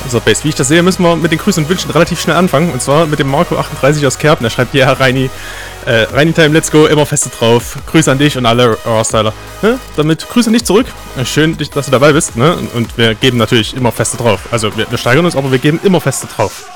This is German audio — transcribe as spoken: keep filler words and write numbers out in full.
unserer Base. Wie ich das sehe, müssen wir mit den Grüßen und Wünschen relativ schnell anfangen. Und zwar mit dem Marco achtunddreißig aus Kerpen. Der schreibt, ja, Reini, äh, Reini Time, let's go, immer feste drauf. Grüße an dich und alle Raw-Styler. Ne? Damit Grüße nicht zurück. Schön, dass du dabei bist. Ne? Und wir geben natürlich immer feste drauf. Also wir, wir steigern uns, aber wir geben immer feste drauf.